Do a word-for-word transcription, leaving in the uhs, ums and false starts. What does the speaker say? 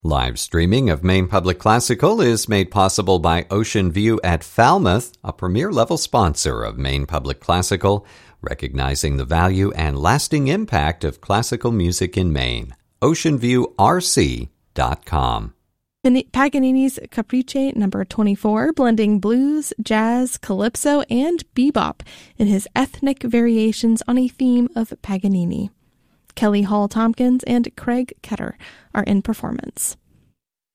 Live streaming of Maine Public Classical is made possible by Ocean View at Falmouth, a premier-level sponsor of Maine Public Classical, recognizing the value and lasting impact of classical music in Maine. ocean view r c dot com. Paganini's Caprice number twenty-four, blending blues, jazz, calypso, and bebop in his ethnic variations on a theme of Paganini. Kelly Hall Tompkins and Craig Ketter are in performance.